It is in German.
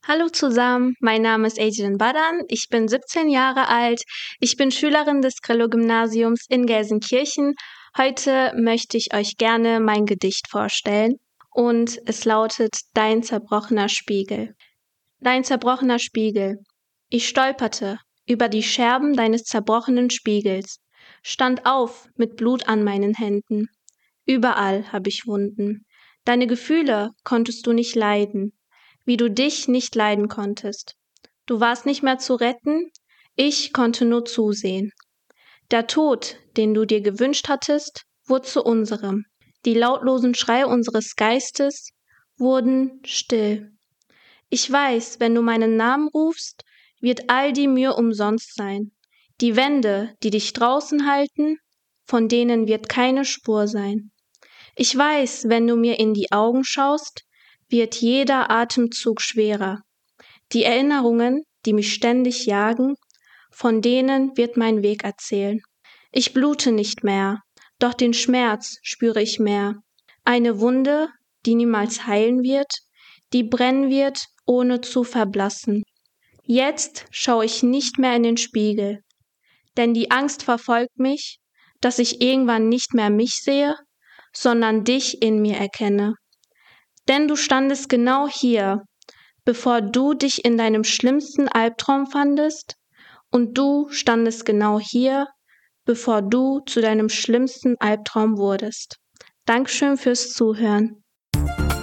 Hallo zusammen, mein Name ist Ejin Badan, ich bin 17 Jahre alt, ich bin Schülerin des Grillo-Gymnasiums in Gelsenkirchen. Heute möchte ich euch gerne mein Gedicht vorstellen und es lautet Dein zerbrochener Spiegel. Dein zerbrochener Spiegel. Ich stolperte über die Scherben deines zerbrochenen Spiegels, stand auf mit Blut an meinen Händen. Überall hab ich Wunden. Deine Gefühle konntest du nicht leiden, wie du dich nicht leiden konntest. Du warst nicht mehr zu retten, ich konnte nur zusehen. Der Tod, den du dir gewünscht hattest, wurde zu unserem. Die lautlosen Schreie unseres Geistes wurden still. Ich weiß, wenn du meinen Namen rufst, wird all die Mühe umsonst sein. Die Wände, die dich draußen halten, von denen wird keine Spur sein. Ich weiß, wenn du mir in die Augen schaust, wird jeder Atemzug schwerer. Die Erinnerungen, die mich ständig jagen, von denen wird mein Weg erzählen. Ich blute nicht mehr, doch den Schmerz spüre ich mehr. Eine Wunde, die niemals heilen wird, die brennen wird, ohne zu verblassen. Jetzt schaue ich nicht mehr in den Spiegel, denn die Angst verfolgt mich, dass ich irgendwann nicht mehr mich sehe, sondern dich in mir erkenne. Denn du standest genau hier, bevor du dich in deinem schlimmsten Albtraum fandest, und du standest genau hier, bevor du zu deinem schlimmsten Albtraum wurdest. Dankeschön fürs Zuhören.